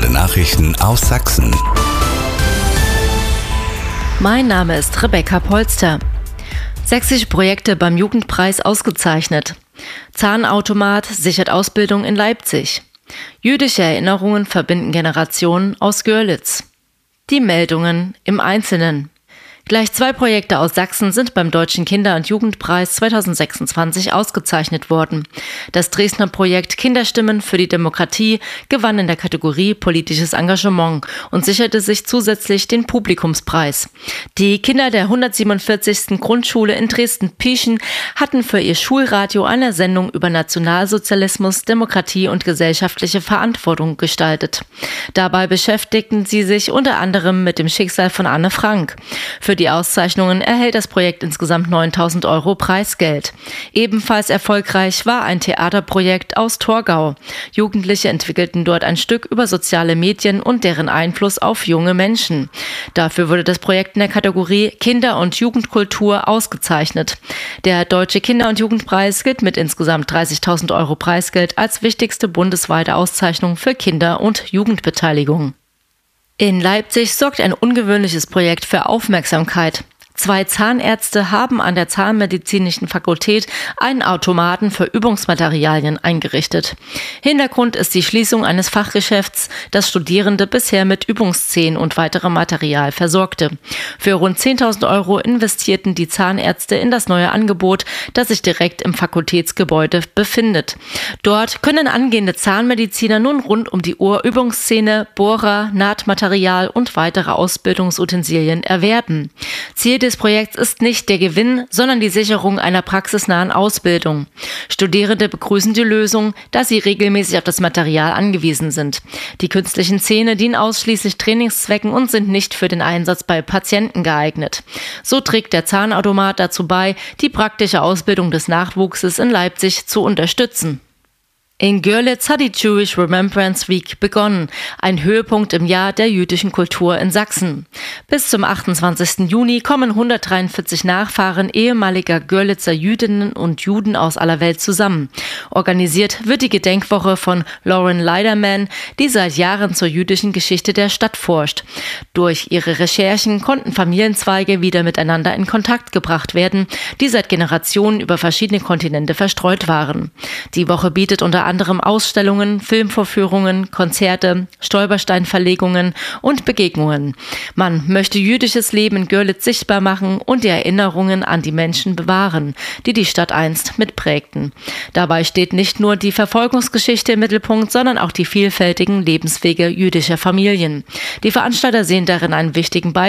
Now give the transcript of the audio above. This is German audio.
Regionale Nachrichten aus Sachsen. Mein Name ist Rebecca Polster. Sächsische Projekte beim Jugendpreis ausgezeichnet. Zahnautomat sichert Ausbildung in Leipzig. Jüdische Erinnerungen verbinden Generationen aus Görlitz. Die Meldungen im Einzelnen. Gleich 2 Projekte aus Sachsen sind beim Deutschen Kinder- und Jugendpreis 2026 ausgezeichnet worden. Das Dresdner Projekt Kinderstimmen für die Demokratie gewann in der Kategorie Politisches Engagement und sicherte sich zusätzlich den Publikumspreis. Die Kinder der 147. Grundschule in Dresden-Pieschen hatten für ihr Schulradio eine Sendung über Nationalsozialismus, Demokratie und gesellschaftliche Verantwortung gestaltet. Dabei beschäftigten sie sich unter anderem mit dem Schicksal von Anne Frank. Für die Auszeichnungen erhält das Projekt insgesamt 9.000 € Preisgeld. Ebenfalls erfolgreich war ein Theaterprojekt aus Torgau. Jugendliche entwickelten dort ein Stück über soziale Medien und deren Einfluss auf junge Menschen. Dafür wurde das Projekt in der Kategorie Kinder- und Jugendkultur ausgezeichnet. Der Deutsche Kinder- und Jugendpreis gilt mit insgesamt 30.000 € Preisgeld als wichtigste bundesweite Auszeichnung für Kinder- und Jugendbeteiligung. In Leipzig sorgt ein ungewöhnliches Projekt für Aufmerksamkeit. 2 Zahnärzte haben an der Zahnmedizinischen Fakultät einen Automaten für Übungsmaterialien eingerichtet. Hintergrund ist die Schließung eines Fachgeschäfts, das Studierende bisher mit Übungszähnen und weiterem Material versorgte. Für rund 10.000 € investierten die Zahnärzte in das neue Angebot, das sich direkt im Fakultätsgebäude befindet. Dort können angehende Zahnmediziner nun rund um die Uhr Übungszähne, Bohrer, Nahtmaterial und weitere Ausbildungsutensilien erwerben. Ziel des Projekts ist nicht der Gewinn, sondern die Sicherung einer praxisnahen Ausbildung. Studierende begrüßen die Lösung, da sie regelmäßig auf das Material angewiesen sind. Die künstlichen Zähne dienen ausschließlich Trainingszwecken und sind nicht für den Einsatz bei Patienten geeignet. So trägt der Zahnautomat dazu bei, die praktische Ausbildung des Nachwuchses in Leipzig zu unterstützen. In Görlitz hat die Jewish Remembrance Week begonnen, ein Höhepunkt im Jahr der jüdischen Kultur in Sachsen. Bis zum 28. Juni kommen 143 Nachfahren ehemaliger Görlitzer Jüdinnen und Juden aus aller Welt zusammen. Organisiert wird die Gedenkwoche von Lauren Leiderman, die seit Jahren zur jüdischen Geschichte der Stadt forscht. Durch ihre Recherchen konnten Familienzweige wieder miteinander in Kontakt gebracht werden, die seit Generationen über verschiedene Kontinente verstreut waren. Die Woche bietet unter anderem Ausstellungen, Filmvorführungen, Konzerte, Stolpersteinverlegungen und Begegnungen. Man möchte jüdisches Leben in Görlitz sichtbar machen und die Erinnerungen an die Menschen bewahren, die die Stadt einst mitprägten. Dabei steht nicht nur die Verfolgungsgeschichte im Mittelpunkt, sondern auch die vielfältigen Lebenswege jüdischer Familien. Die Veranstalter sehen darin einen wichtigen Beitrag